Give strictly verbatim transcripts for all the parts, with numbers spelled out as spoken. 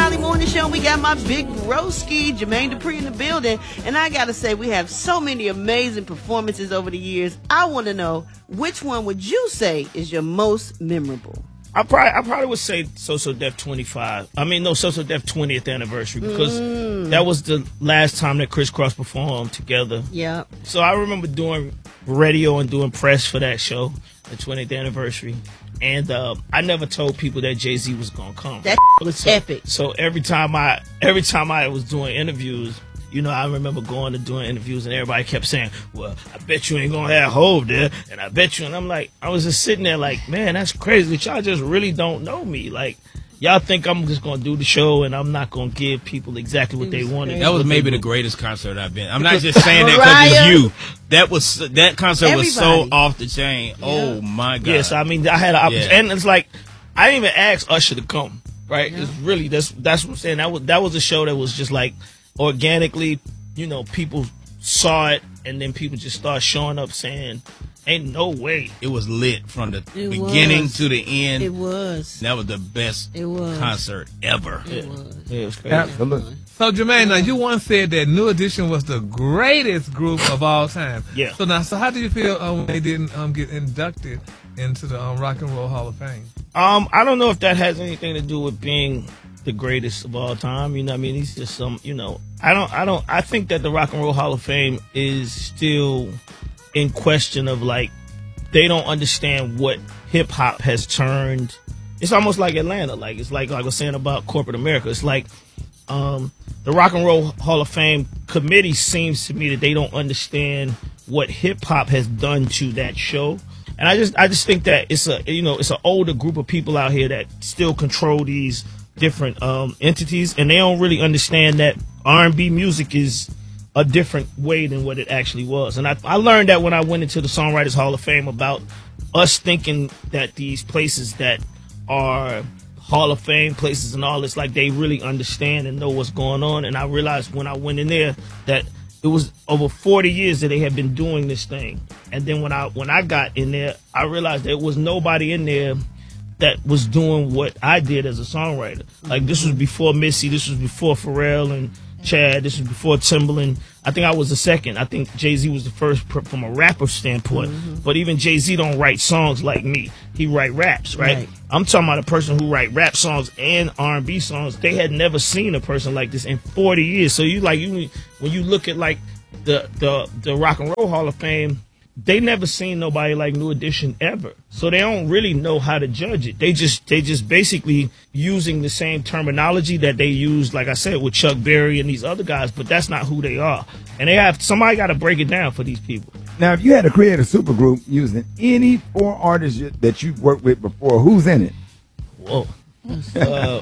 Valley Morning Show. We got my big broski, Jermaine Dupri, in the building. And I got to say, we have so many amazing performances over the years. I want to know, which one would you say is your most memorable? I probably, I probably would say So So Def twenty-five. I mean, no, So So Def twentieth anniversary, because mm. that was the last time that Criss Cross performed together. Yeah. So I remember doing radio and doing press for that show, the twentieth anniversary. And uh, I never told people that Jay-Z was gonna come. That's so, epic. So every time I, every time I was doing interviews, you know, I remember going to doing interviews and everybody kept saying, well, I bet you ain't gonna have Hov there, and I bet you, and I'm like, I was just sitting there like, man, that's crazy. Y'all just really don't know me. Like, y'all think I'm just gonna do the show and I'm not gonna give people exactly what they wanted. That was maybe the greatest concert I've been. I'm not just saying that because it's you. That was that concert Everybody. was so off the chain. Yeah. Oh my god. Yes, I mean, I had an opportunity, yeah. and it's like I didn't even ask Usher to come. Right? Yeah. It's really that's that's what I'm saying. That was that was a show that was just like organically, you know, people saw it, and then people just start showing up saying, ain't no way. It was lit from the it beginning was. to the end. It was. That was the best it was. concert ever. It yeah. was. Yeah, it was crazy. Absolutely. So, Jermaine, now you once said that New Edition was the greatest group of all time. Yeah. So now, so how do you feel um, when they didn't um, get inducted into the um, Rock and Roll Hall of Fame? Um, I don't know if that has anything to do with being the greatest of all time. You know what I mean? He's just some, you know, I don't, I don't, I think that the Rock and Roll Hall of Fame is still in question of like, they don't understand what hip hop has turned. It's almost like Atlanta. Like, it's like, like I was saying about corporate America. It's like, um, the Rock and Roll Hall of Fame committee seems to me that they don't understand what hip hop has done to that show. And I just, I just think that it's a, you know, it's an older group of people out here that still control these different um, entities, and they don't really understand that R and B music is a different way than what it actually was. And I, I learned that when I went into the Songwriters Hall of Fame about us thinking that these places that are Hall of Fame places and all this, like they really understand and know what's going on. And I realized when I went in there that it was over forty years that they had been doing this thing. And then when I when I got in there, I realized there was nobody in there that was doing what I did as a songwriter. Like, this was before Missy, this was before Pharrell and Chad, this was before Timbaland. I think I was the second. I think Jay-Z was the first from a rapper standpoint. Mm-hmm. But even Jay-Z don't write songs like me. He write raps, right? right? I'm talking about a person who write rap songs and R and B songs. They had never seen a person like this in forty years. So you like you when you look at like the the the Rock and Roll Hall of Fame, they never seen nobody like New Edition ever. So they don't really know how to judge it. They just they just basically using the same terminology that they use, like I said, with Chuck Berry and these other guys, but that's not who they are. And they have somebody got to break it down for these people. Now, if you had to create a supergroup using any four artists that you've worked with before, who's in it? Whoa. uh,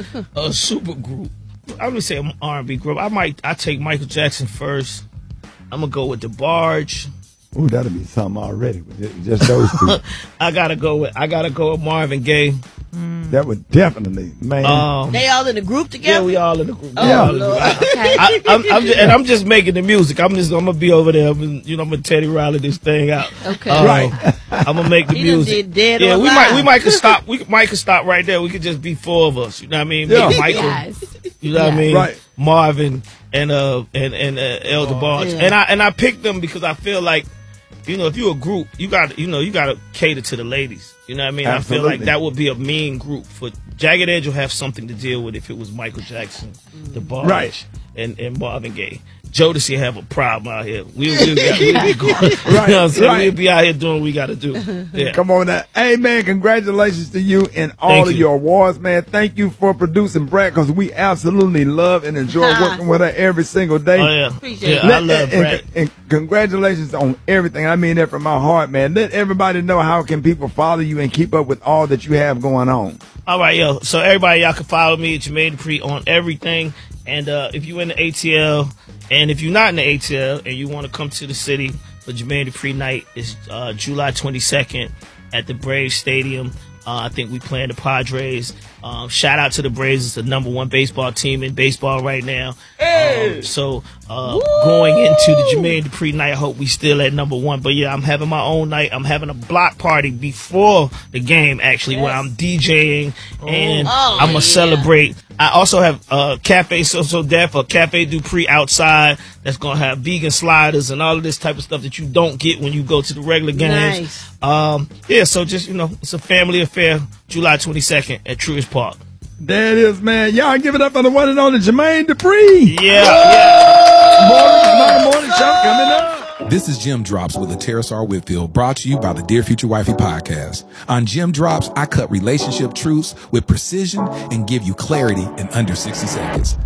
a supergroup. I'm going to say an R and B group. I might I take Michael Jackson first. I'm going to go with DeBarge. Ooh, that'll be something already with just those two. I gotta go with I gotta go with Marvin Gaye. Mm. That would definitely, man. Um, they all in the group together. Yeah, we all in the group. Oh, yeah, Lord. Okay. I, I'm, I'm just, and I'm just making the music. I'm just I'm gonna be over there. I'm, you know, I'm gonna Teddy Riley this thing out. Okay, um, right. I'm gonna make the he music. Did dead yeah, or we alive. might we might could stop. We might could stop right there. We could just be four of us. You know what I mean? Yeah. Me, Michael. Yes. You know yes. what I mean? Right. Marvin and uh and and uh, El DeBarge. Yeah. And I and I picked them because I feel like, you know, if you're a group, you got you know you got to cater to the ladies. You know what I mean? Absolutely. I feel like that would be a mean group. For Jagged Edge will have something to deal with if it was Michael Jackson, DeBarge, right. and and Marvin Gaye. Jodeci have a problem out here. We'll, we'll, be, we'll be going. Right, You know what I'm saying? right. We'll be out here doing what we got to do. Yeah. Come on now. Hey, man, congratulations to you and all Thank of you. your awards, man. Thank you for producing Brad, because we absolutely love and enjoy working with her every single day. Oh, yeah. Appreciate yeah, it. I love and, Brad. and, and congratulations on everything. I mean that from my heart, man. Let everybody know how can people follow you and keep up with all that you have going on. All right, yo. So everybody, y'all can follow me at Jermaine Dupri on everything. And uh, if you're in the A T L, and if you're not in the A T L and you want to come to the city for Jermaine Dupri night, it's uh, July twenty-second at the Braves Stadium. Uh, I think we playing the Padres. Um, shout out to the Braves. It's the number one baseball team in baseball right now. Hey. Um, so uh, going into the Jermaine Dupri night, I hope we still at number one. But yeah, I'm having my own night. I'm having a block party before the game, actually, yes. where I'm DJing and oh, I'm gonna yeah. celebrate. I also have uh, Cafe So So Def or Cafe Dupri outside that's gonna have vegan sliders and all of this type of stuff that you don't get when you go to the regular games. Nice. Um, yeah, so just, you know, it's a family affair, July twenty-second at Truist Park. There it is, man. Y'all give it up for the one and only Jermaine Dupri. Yeah, yeah. Morning, my morning show coming up. This is Jim Drops with Lateris R. Whitfield, brought to you by the Dear Future Wifey podcast. On Jim Drops, I cut relationship truths with precision and give you clarity in under sixty seconds.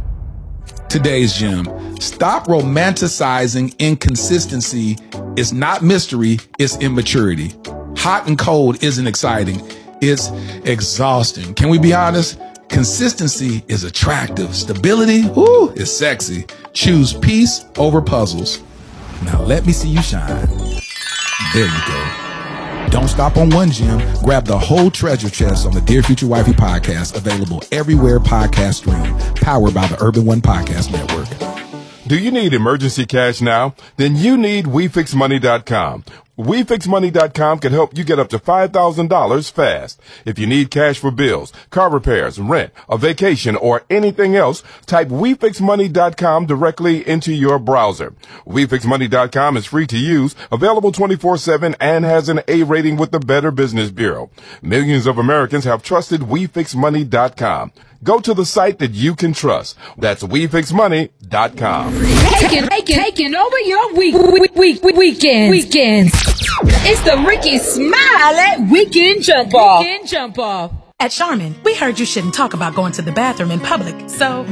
Today's gem: stop romanticizing inconsistency. It's not mystery, it's immaturity. Hot and cold isn't exciting, it's exhausting. Can we be honest? Consistency is attractive. Stability, whoo, is sexy. Choose peace over puzzles. Now let me see you shine. There you go. Don't stop on one gem. Grab the whole treasure chest on the Dear Future Wifey podcast, available everywhere podcasts stream, powered by the Urban One Podcast Network. Do you need emergency cash now? Then you need We Fix Money dot com. We Fix Money dot com can help you get up to five thousand dollars fast. If you need cash for bills, car repairs, rent, a vacation, or anything else, type We Fix Money dot com directly into your browser. We Fix Money dot com is free to use, available twenty-four seven, and has an A rating with the Better Business Bureau. Millions of Americans have trusted We Fix Money dot com. Go to the site that you can trust. That's We Fix Money dot com. Taking, taking, taking over your week, week, week, week, weekends. Weekends. It's the Ricky Smile at Weekend Jump Off. Weekend Jump Off. At Charmin, we heard you shouldn't talk about going to the bathroom in public, so